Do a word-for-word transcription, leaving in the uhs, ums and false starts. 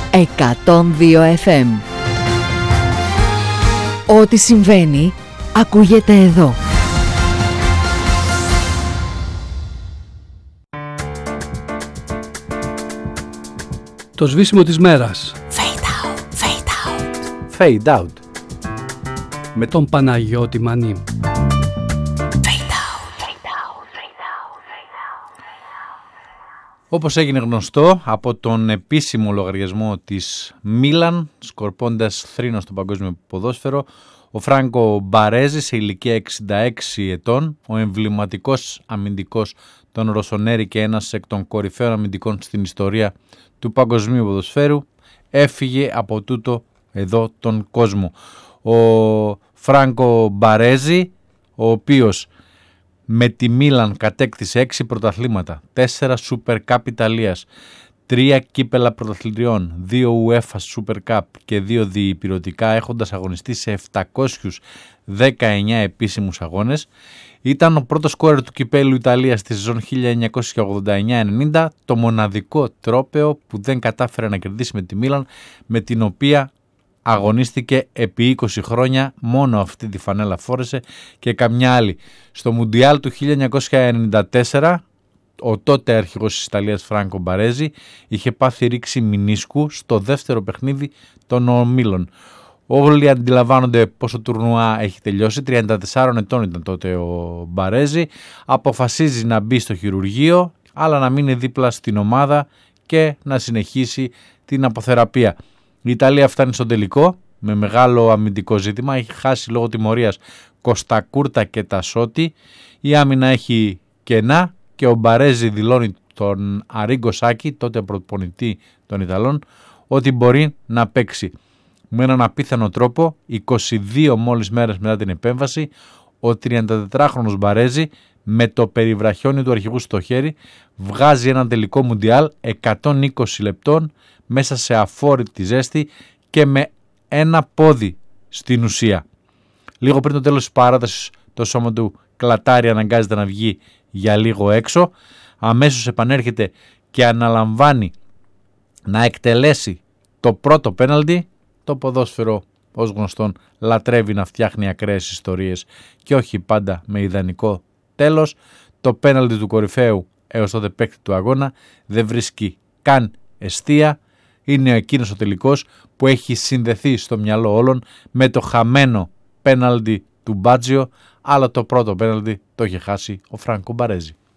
εκατόν δύο εφ εμ. Ό,τι συμβαίνει ακούγεται εδώ. Το σβήσιμο της μέρας. Fade out, fade out. Fade out. Με τον Παναγιώτη Μανί. Όπως έγινε γνωστό από τον επίσημο λογαριασμό της Μίλαν, σκορπώντας θρήνο στο παγκόσμιο ποδόσφαιρο, ο Φράνκο Μπαρέζι σε ηλικία εξήντα έξι ετών, ο εμβληματικός αμυντικός των Ροσονέρι και ένας εκ των κορυφαίων αμυντικών στην ιστορία του παγκοσμίου ποδοσφαίρου, έφυγε από τούτο εδώ τον κόσμο. Ο Φράνκο Μπαρέζι, ο οποίος με τη Μίλαν κατέκτησε έξι πρωταθλήματα, τέσσερα Super Cup Ιταλίας, τρία κύπελα πρωταθλητριών, δύο UEFA Super Cup και δύο διυπηρωτικά, έχοντας αγωνιστεί σε επτακόσιους δεκαεννιά επίσημους αγώνες. Ήταν ο πρώτος σκόρερ του κυπέλου Ιταλίας στη σεζόν χίλια εννιακόσια ογδόντα εννιά ενενήντα, το μοναδικό τρόπαιο που δεν κατάφερε να κερδίσει με τη Μίλαν, με την οποία αγωνίστηκε επί είκοσι χρόνια, μόνο αυτή τη φανέλα φόρεσε και καμιά άλλη. Στο Μουντιάλ του χίλια εννιακόσια ενενήντα τέσσερα, ο τότε αρχηγός της Ιταλίας Φράνκο Μπαρέζι είχε πάθει ρήξη μηνίσκου στο δεύτερο παιχνίδι των ομίλων. Όλοι αντιλαμβάνονται πόσο το τουρνουά έχει τελειώσει, τριάντα τεσσάρων ετών ήταν τότε ο Μπαρέζι, αποφασίζει να μπει στο χειρουργείο, αλλά να μείνει δίπλα στην ομάδα και να συνεχίσει την αποθεραπεία. Η Ιταλία φτάνει στο τελικό με μεγάλο αμυντικό ζήτημα, έχει χάσει λόγω τιμωρίας Κωστακούρτα και Τασότη, η άμυνα έχει κενά και ο Μπαρέζι δηλώνει τον Αρίγκο Σάκη, τότε προπονητή των Ιταλών, ότι μπορεί να παίξει. Με έναν απίθανο τρόπο, είκοσι δύο μόλις μέρες μετά την επέμβαση, ο τριαντατετράχρονος Μπαρέζι με το περιβραχιόνι του αρχηγού στο χέρι βγάζει ένα τελικό Μουντιάλ εκατόν είκοσι λεπτών μέσα σε αφόρητη ζέστη και με ένα πόδι στην ουσία. Λίγο πριν το τέλος της παράτασης, το σώμα του κλατάρει, αναγκάζεται να βγει για λίγο έξω, αμέσως επανέρχεται και αναλαμβάνει να εκτελέσει το πρώτο πέναλτι. Το ποδόσφαιρο, ως γνωστόν, λατρεύει να φτιάχνει ακραίες ιστορίες και όχι πάντα με ιδανικό τέλος. Το πέναλτι του κορυφαίου έως τότε παίκτη του αγώνα δεν βρίσκει καν εστία. Είναι εκείνος ο τελικός που έχει συνδεθεί στο μυαλό όλων με το χαμένο πέναλτι του Μπάτζιο, αλλά το πρώτο πέναλτι το είχε χάσει ο Φράνκο Μπαρέζι.